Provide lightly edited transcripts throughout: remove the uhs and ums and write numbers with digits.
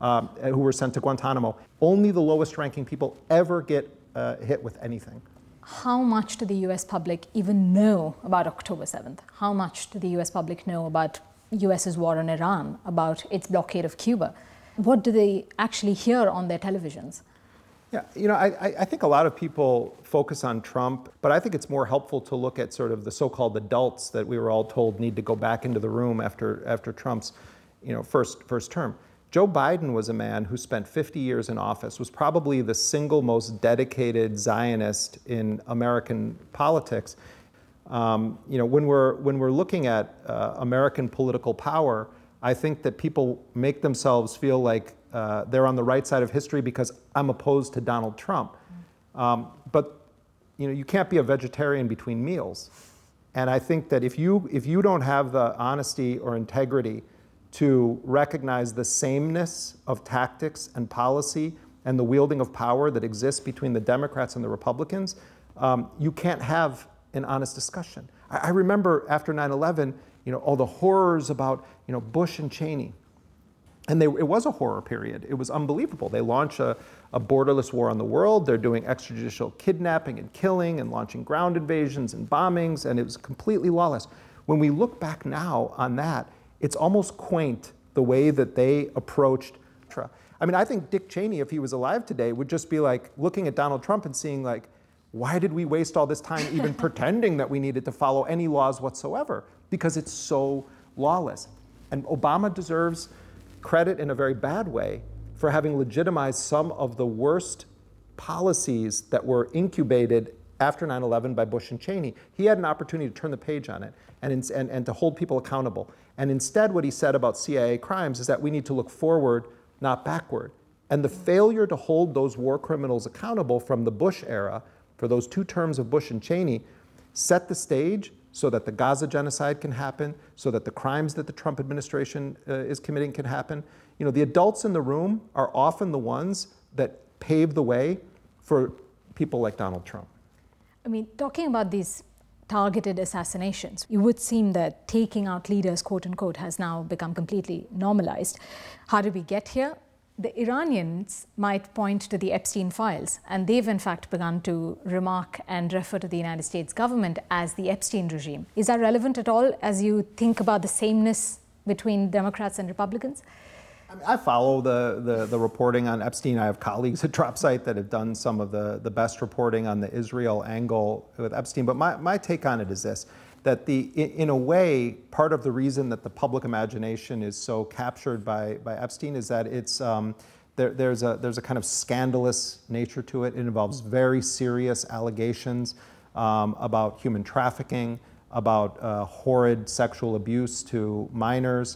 who were sent to Guantanamo. Only the lowest ranking people ever get hit with anything. How much do the US public even know about October 7th? How much do the US public know about US's war on Iran, about its blockade of Cuba? What do they actually hear on their televisions? Yeah, I think a lot of people focus on Trump, but I think it's more helpful to look at sort of the so-called adults that we were all told need to go back into the room after Trump's, first term. Joe Biden was a man who spent 50 years in office, was probably the single most dedicated Zionist in American politics. When we're looking at American political power, I think that people make themselves feel like they're on the right side of history because I'm opposed to Donald Trump. But you can't be a vegetarian between meals. And I think that if you don't have the honesty or integrity to recognize the sameness of tactics and policy and the wielding of power that exists between the Democrats and the Republicans, you can't have an honest discussion. I remember after 9/11, all the horrors about Bush and Cheney. And it was a horror period. It was unbelievable. They launch a borderless war on the world. They're doing extrajudicial kidnapping and killing and launching ground invasions and bombings, and it was completely lawless. When we look back now on that, it's almost quaint the way that they approached Trump. I mean, I think Dick Cheney, if he was alive today, would just be like looking at Donald Trump and seeing like, why did we waste all this time even pretending that we needed to follow any laws whatsoever? Because it's so lawless. And Obama deserves credit in a very bad way for having legitimized some of the worst policies that were incubated after 9/11 by Bush and Cheney. He had an opportunity to turn the page on it and to hold people accountable. And instead, what he said about CIA crimes is that we need to look forward, not backward. And the failure to hold those war criminals accountable from the Bush era, for those 2 terms of Bush and Cheney, set the stage so that the Gaza genocide can happen, so that the crimes that the Trump administration is committing can happen. The adults in the room are often the ones that pave the way for people like Donald Trump. I mean, talking about these targeted assassinations, it would seem that taking out leaders, quote unquote, has now become completely normalized. How did we get here? The Iranians might point to the Epstein files, and they've in fact begun to remark and refer to the United States government as the Epstein regime. Is that relevant at all as you think about the sameness between Democrats and Republicans? I follow the reporting on Epstein. I have colleagues at DropSite that have done some of the best reporting on the Israel angle with Epstein. But my take on it is this, that in a way, part of the reason that the public imagination is so captured by Epstein is that it's there's a kind of scandalous nature to it. It involves very serious allegations about human trafficking, about horrid sexual abuse to minors,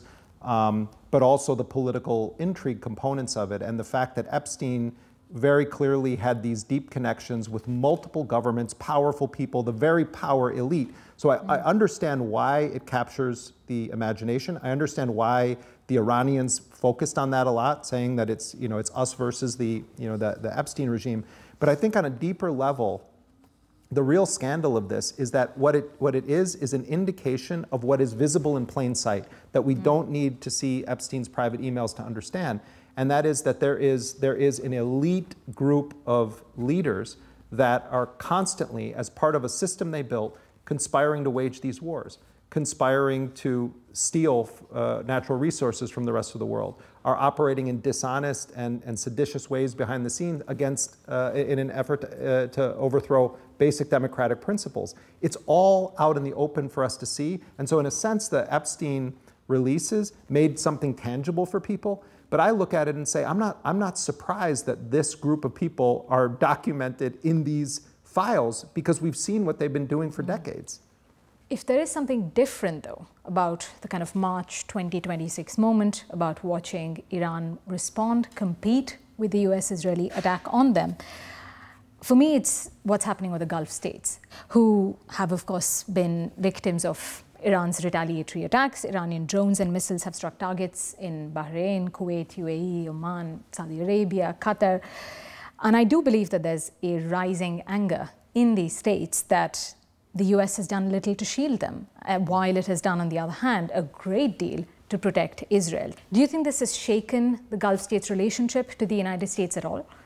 but also the political intrigue components of it, and the fact that Epstein very clearly had these deep connections with multiple governments, powerful people, the very power elite. So I understand why it captures the imagination. I understand why the Iranians focused on that a lot, saying that it's us versus the Epstein regime. But I think on a deeper level, the real scandal of this is that what it is an indication of what is visible in plain sight, that we don't need to see Epstein's private emails to understand. And that is that there is an elite group of leaders that are constantly, as part of a system they built, conspiring to wage these wars, conspiring to steal natural resources from the rest of the world, are operating in dishonest and seditious ways behind the scenes in an effort to overthrow basic democratic principles. It's all out in the open for us to see. And so in a sense, the Epstein releases made something tangible for people. But I look at it and say, I'm not surprised that this group of people are documented in these files, because we've seen what they've been doing for decades. If there is something different, though, about the kind of March 2026 moment, about watching Iran respond, compete with the US-Israeli attack on them, for me, it's what's happening with the Gulf states, who have, of course, been victims of Iran's retaliatory attacks. Iranian drones and missiles have struck targets in Bahrain, Kuwait, UAE, Oman, Saudi Arabia, Qatar. And I do believe that there's a rising anger in these states that the US has done little to shield them, while it has done, on the other hand, a great deal to protect Israel. Do you think this has shaken the Gulf states' relationship to the United States at all?